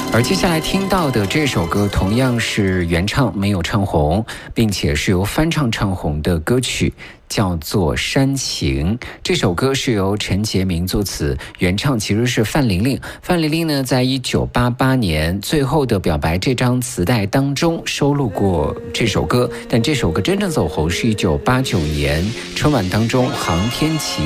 而接下来听到的这首歌同样是原唱没有唱红，并且是由翻唱唱红的歌曲，叫做《煽情》。这首歌是由陈洁明作词，原唱其实是范玲玲。范玲玲呢，在1988年《最后的表白》这张磁带当中收录过这首歌，但这首歌真正走红是1989年春晚当中《航天旗》